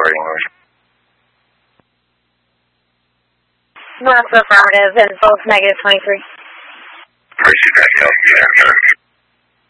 English. North affirmative and both negative 23. Mercy back out, yeah.